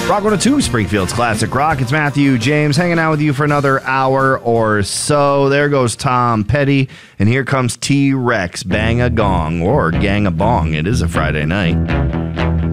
Rock 102, Springfield's Classic Rock. It's Matthew James hanging out with you for another hour or so. There goes Tom Petty, and here comes T-Rex. Bang a gong, or gang a bong. It is a Friday night.